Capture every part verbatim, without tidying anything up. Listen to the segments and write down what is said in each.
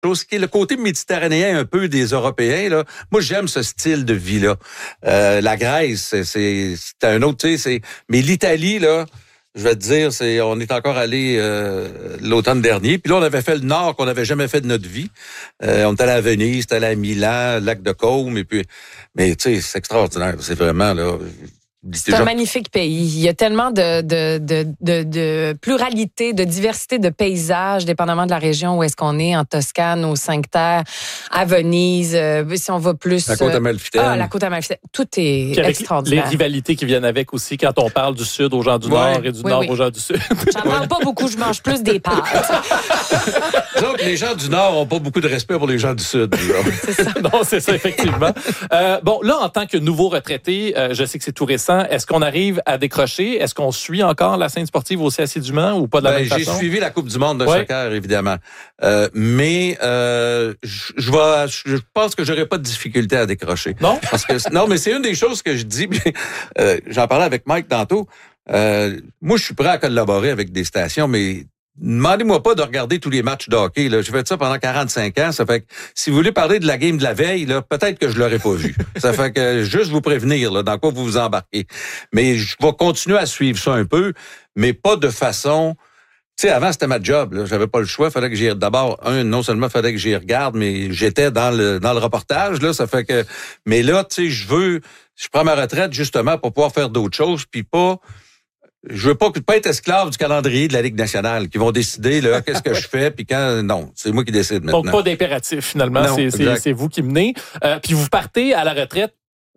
chose qui est le côté méditerranéen un peu des Européens. Là. Moi, j'aime ce style de vie-là. Euh, la Grèce, c'est, c'est, c'est un autre, tu sais, c'est... Mais l'Italie, là, je vais te dire, c'est, on est encore allé euh, l'automne dernier. Puis là, on avait fait le nord qu'on n'avait jamais fait de notre vie. Euh, on est allé à Venise, on est allé à Milan, lac de Côme, et puis... Mais tu sais, c'est extraordinaire. C'est vraiment, là... C'est un magnifique pays. Il y a tellement de, de, de, de, de pluralité, de diversité de paysages, dépendamment de la région où est-ce qu'on est, en Toscane, aux Cinq-Terres, à Venise, euh, si on va plus... La côte amalfitaine. Ah, la côte amalfitaine. Tout est extraordinaire. Les rivalités qui viennent avec aussi, quand on parle du sud aux gens du oui. nord et du oui, nord oui. aux gens du sud. J'en parle pas beaucoup, je mange plus des pâtes. Donc, les gens du nord n'ont pas beaucoup de respect pour les gens du sud. C'est ça. Non, c'est ça, effectivement. euh, bon, là, en tant que nouveau retraité, euh, je sais que c'est tout récent. Est-ce qu'on arrive à décrocher? Est-ce qu'on suit encore la scène sportive aussi assidûment ou pas de la ben, même j'ai façon? J'ai suivi la Coupe du monde de ouais. soccer, évidemment. Euh, mais euh, je, je, vais, je pense que j'aurais pas de difficulté à décrocher. Non? Parce que non, mais c'est une des choses que je dis. euh, j'en parlais avec Mike tantôt. Euh, moi, je suis prêt à collaborer avec des stations, mais demandez-moi pas de regarder tous les matchs de hockey. Là. J'ai fait ça pendant quarante-cinq ans. Ça fait que si vous voulez parler de la game de la veille, là, peut-être que je l'aurais pas vu. Ça fait que juste vous prévenir là, dans quoi vous vous embarquez. Mais je vais continuer à suivre ça un peu, mais pas de façon... Tu sais, avant, c'était ma job. Là. J'avais pas le choix. Fallait que j'y... D'abord, un, non seulement fallait que j'y regarde, mais j'étais dans le dans le reportage. Là, ça fait que... Mais là, tu sais, je veux... Je prends ma retraite justement pour pouvoir faire d'autres choses, puis pas... Je veux pas, pas être esclave du calendrier de la Ligue nationale qui vont décider là qu'est-ce que je fais puis quand non, c'est moi qui décide maintenant. Donc pas d'impératif finalement, non, c'est, c'est, c'est vous qui menez. Euh, puis vous partez à la retraite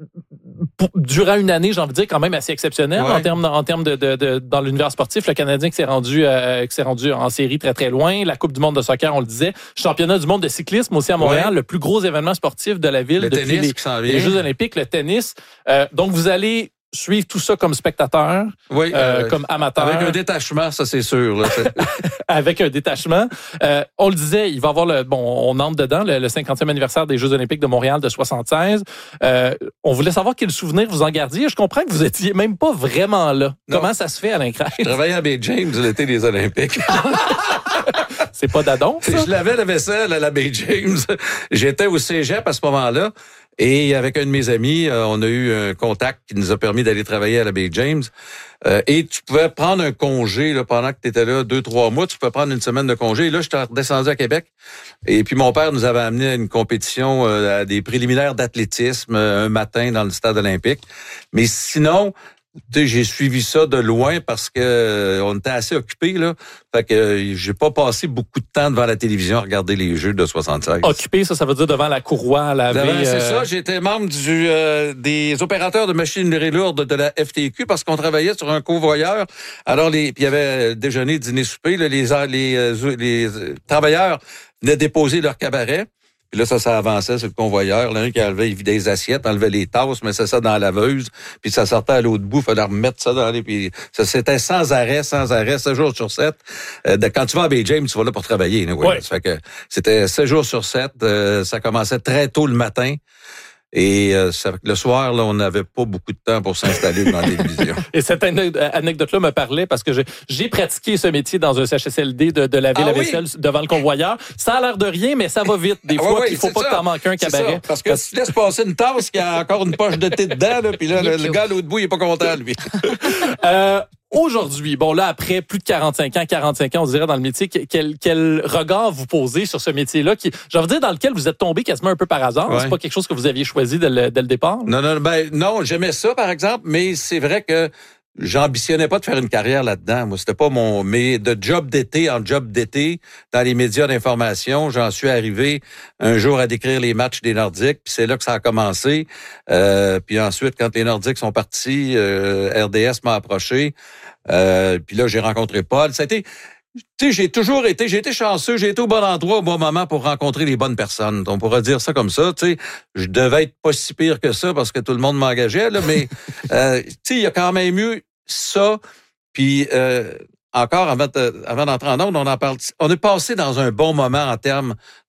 pour, durant une année, j'ai envie de dire quand même assez exceptionnelle ouais. en termes en termes de, de, de dans l'univers sportif. Le Canadien qui s'est rendu euh, qui s'est rendu en série très très loin, la Coupe du monde de soccer, on le disait, championnat du monde de cyclisme aussi à Montréal, ouais. le plus gros événement sportif de la ville le depuis les, les Jeux olympiques, le tennis. Euh, donc vous allez suivre tout ça comme spectateur, oui, euh, euh, comme amateur. Avec un détachement, ça c'est sûr. Là, c'est... avec un détachement. Euh, on le disait, il va y avoir le... Bon, on entre dedans, le, le cinquantième anniversaire des Jeux olympiques de Montréal de soixante-seize. Euh, on voulait savoir quel souvenir vous en gardiez. Je comprends que vous étiez même pas vraiment là. Non. Comment ça se fait, Alain Crête? Je travaillais à Bay James l'été des Olympiques. C'est pas d'adon, ça? Je lavais la vaisselle à la Bay James. J'étais au cégep à ce moment-là. Et avec un de mes amis, euh, on a eu un contact qui nous a permis d'aller travailler à la Bay James. Euh, et tu pouvais prendre un congé là, pendant que tu étais là, deux, trois mois. Tu pouvais prendre une semaine de congé. Et là, j'étais redescendu à Québec. Et puis, mon père nous avait amené à une compétition, euh, à des préliminaires d'athlétisme euh, un matin dans le stade olympique. Mais sinon... Tu sais, j'ai suivi ça de loin parce que euh, on était assez occupés, là. Fait que euh, j'ai pas passé beaucoup de temps devant la télévision à regarder les Jeux de soixante-seize. Occupé, ça, ça veut dire devant la courroie à laver. Devant, c'est euh... ça. J'étais membre du euh, des opérateurs de machinerie lourde de la F T Q parce qu'on travaillait sur un convoyeur. Alors, les puis il y avait déjeuner, dîner, souper. Là, les, les, les, les travailleurs venaient déposer leur cabaret. Puis là, ça, ça avançait sur le convoyeur. L'un qui enlevait, il vidait les assiettes, enlevait les tasses, mettait ça dans la laveuse, puis ça sortait à l'autre bout, il fallait remettre ça dans les... Puis ça, c'était sans arrêt, sans arrêt, sept jours sur sept. Euh, de, quand tu vas à Bay James, tu vas là pour travailler. Là, ouais. Ouais. Ça fait que c'était sept jours sur sept. Euh, ça commençait très tôt le matin. Et euh, ça, le soir, là, on n'avait pas beaucoup de temps pour s'installer dans la télévision. Et cette anecdote-là me parlait parce que j'ai, j'ai pratiqué ce métier dans un C H S L D de, de laver ah, la vaisselle oui? devant le convoyeur. Ça a l'air de rien, mais ça va vite. Des ah, fois, oui, il faut pas ça. que t'en manques un cabaret. Parce que si tu laisses passer une tasse qui a encore une poche de thé dedans, là, puis là, le, le gars à l'autre bout, il est pas content, lui. euh, Aujourd'hui, bon là, après plus de quarante-cinq ans, quarante-cinq ans, on dirait dans le métier, quel, quel regard vous posez sur ce métier-là, qui, j'ai envie de dire, dans lequel vous êtes tombé quasiment un peu par hasard. Ouais. C'est pas quelque chose que vous aviez choisi dès le, dès le départ? Non, non, ben non, j'aimais ça, par exemple, mais c'est vrai que j'ambitionnais pas de faire une carrière là-dedans. Moi, c'était pas mon... Mais de job d'été en job d'été, dans les médias d'information, j'en suis arrivé un jour à décrire les matchs des Nordiques, puis c'est là que ça a commencé. Euh, puis ensuite, quand les Nordiques sont partis, euh, R D S m'a approché. Euh, puis là, j'ai rencontré Paul. Ça a été... Tu sais, j'ai toujours été, j'ai été chanceux, j'ai été au bon endroit au bon moment pour rencontrer les bonnes personnes. On pourrait dire ça comme ça. Tu sais, je devais être pas si pire que ça parce que tout le monde m'engageait, là, mais euh, tu sais, il y a quand même eu ça. Puis euh, encore avant, de, avant d'entrer en onde, on en parle. On est passé dans un bon moment en termes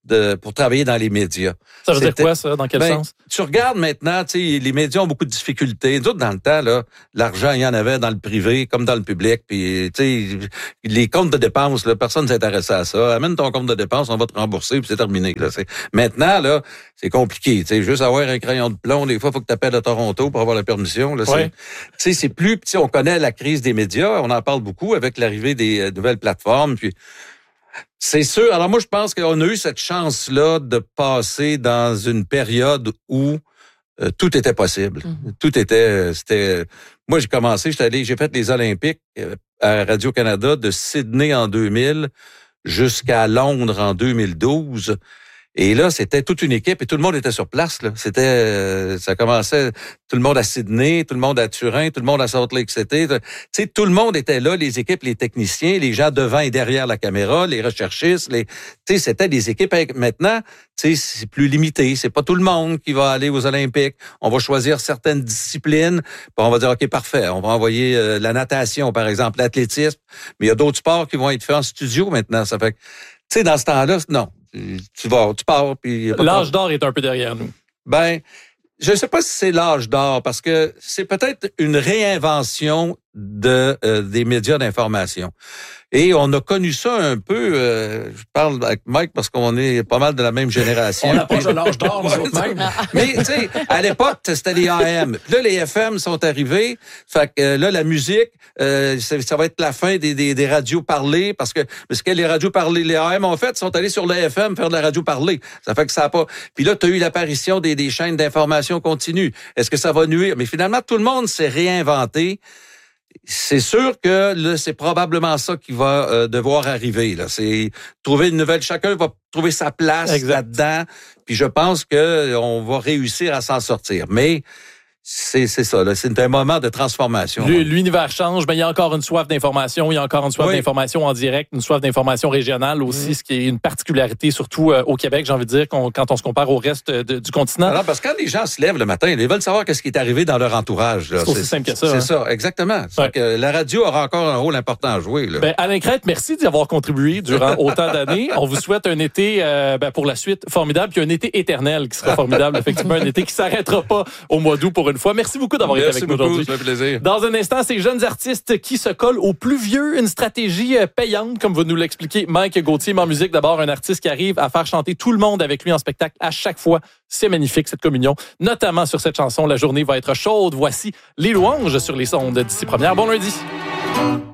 de pour travailler dans les médias. Ça veut C'était, dire quoi, ça? Dans quel ben, sens? Tu regardes maintenant, tu sais, les médias ont beaucoup de difficultés. Nous autres, dans le temps, là, l'argent, il y en avait dans le privé comme dans le public. Puis, tu sais, les comptes de dépenses, là, personne ne s'intéressait à ça. Amène ton compte de dépenses, on va te rembourser, puis c'est terminé. Là. C'est... Maintenant, là, c'est compliqué. Tu sais, juste avoir un crayon de plomb, des fois, il faut que tu appelles à Toronto pour avoir la permission. Là, ouais. c'est, tu sais, c'est plus... Tu sais, on connaît la crise des médias. On en parle beaucoup avec l'arrivée des euh, nouvelles plateformes. Puis, c'est sûr. Alors moi, je pense qu'on a eu cette chance-là de passer dans une période où euh, tout était possible. Mm-hmm. Tout était... C'était. Moi, j'ai commencé, j'étais allé, j'ai fait les Olympiques euh, à Radio-Canada de Sydney en deux mille jusqu'à Londres en deux mille douze. Et là, c'était toute une équipe et tout le monde était sur place. Là. C'était, euh, ça commençait tout le monde à Sydney, tout le monde à Turin, tout le monde à Salt Lake City. Tu sais, tout le monde était là, les équipes, les techniciens, les gens devant et derrière la caméra, les recherchistes. Les, tu sais, c'était des équipes. Avec, maintenant, tu sais, c'est plus limité. C'est pas tout le monde qui va aller aux Olympiques. On va choisir certaines disciplines. Puis on va dire, ok, parfait. On va envoyer euh, la natation, par exemple, l'athlétisme. Mais il y a d'autres sports qui vont être faits en studio maintenant. Ça fait, tu sais, dans ce temps-là, non. Tu vas, tu pars, puis... L'âge d'or est un peu derrière nous. Ben, je ne sais pas si c'est l'âge d'or, parce que c'est peut-être une réinvention de euh, des médias d'information. Et on a connu ça un peu, euh, je parle avec Mike parce qu'on est pas mal de la même génération. On approche de l'âge d'or, nous autres même. Mais tu sais, à l'époque, c'était les A M. Puis là, les F M sont arrivés. Fait que euh, là, la musique, euh, ça, ça va être la fin des, des, des radios parlées parce que parce que les radios parlées, les A M ont fait, sont allés sur le F M faire de la radio parlée. Ça fait que ça a pas. Puis là, tu as eu l'apparition des, des chaînes d'information continue. Est-ce que ça va nuire? Mais finalement, tout le monde s'est réinventé. C'est sûr que là, c'est probablement ça qui va euh, devoir arriver. Là, c'est trouver une nouvelle. Chacun va trouver sa place exact. Là-dedans. Puis je pense que on va réussir à s'en sortir. Mais c'est c'est ça. Là, c'est un moment de transformation. L'univers change, mais il y a encore une soif d'information. Il y a encore une soif oui. d'information en direct, une soif d'information régionale aussi, mmh. ce qui est une particularité surtout euh, au Québec, j'ai envie de dire, qu'on, quand on se compare au reste de, du continent. Alors, parce que quand les gens se lèvent le matin, ils veulent savoir qu'est-ce qui est arrivé dans leur entourage. Là. C'est aussi simple que ça. C'est hein. ça, exactement. Ouais. Que la radio aura encore un rôle important à jouer. Là. Ben, Alain Crête, merci d'y avoir contribué durant autant d'années. On vous souhaite un été euh, ben, pour la suite formidable, puis un été éternel qui sera formidable, effectivement, un été qui s'arrêtera pas au mois d'août pour une fois. Merci beaucoup d'avoir Merci été avec beaucoup, nous aujourd'hui. Ça fait plaisir. Dans un instant, ces jeunes artistes qui se collent aux plus vieux, une stratégie payante, comme vous nous l'expliquez. Mike Gauthier, en musique, d'abord, un artiste qui arrive à faire chanter tout le monde avec lui en spectacle à chaque fois. C'est magnifique, cette communion. Notamment sur cette chanson, la journée va être chaude. Voici Les Louanges sur les sondes d'ici première. Bon lundi.